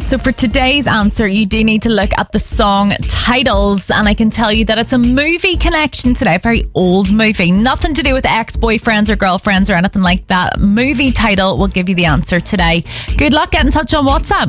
So for today's answer, you do need to look at the song titles, and I can tell you that it's a movie connection today, a very old movie. Nothing to do with ex-boyfriends or girlfriends or anything like that. Movie title will give you the answer today. Good luck. Get in touch on WhatsApp.